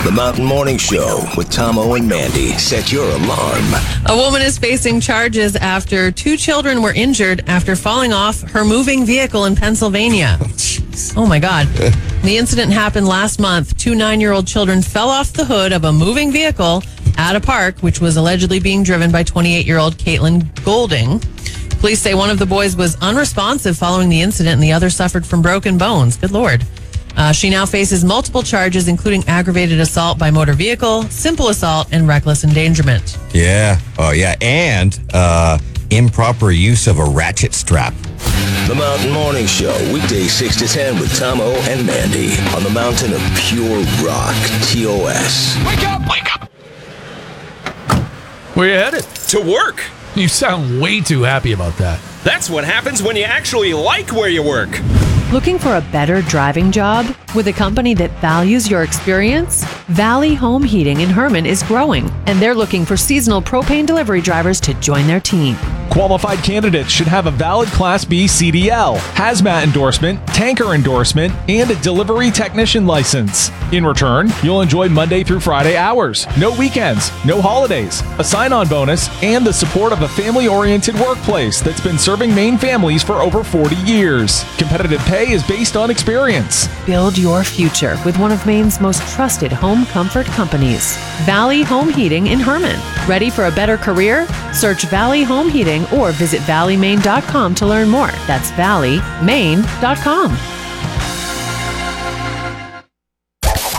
The Mountain Morning Show with Tomo and Mandy. Set your alarm. A woman is facing charges after 2 children were injured after falling off her moving vehicle in Pennsylvania. Oh my God. The incident happened last month. 2 9-year-old children fell off the hood of a moving vehicle at a park, which was allegedly being driven by 28-year-old Caitlin Golding. Police say one of the boys was unresponsive following the incident and the other suffered from broken bones. Good Lord. She now faces multiple charges, including aggravated assault by motor vehicle, simple assault, and reckless endangerment. Yeah. Oh, yeah. And improper use of a ratchet strap. The Mountain Morning Show, weekdays 6 to 10 with Tomo and Mandy on the mountain of pure rock, TOS. Wake up! Wake up! Where you headed? To work. You sound way too happy about that. That's what happens when you actually like where you work. Looking for a better driving job with a company that values your experience? Valley Home Heating in Herman is growing, and they're looking for seasonal propane delivery drivers to join their team. Qualified candidates should have a valid Class B CDL, hazmat endorsement, tanker endorsement, and a delivery technician license. In return, you'll enjoy Monday through Friday hours, no weekends, no holidays, a sign-on bonus, and the support of a family-oriented workplace that's been serving Maine families for over 40 years. Competitive pay is based on experience. Build your future with one of Maine's most trusted home comfort companies, Valley Home Heating in Herman. Ready for a better career? Search Valley Home Heating or visit valleymaine.com to learn more. That's valleymaine.com.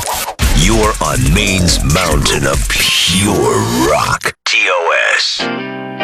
You're on Maine's mountain of pure rock, TOS.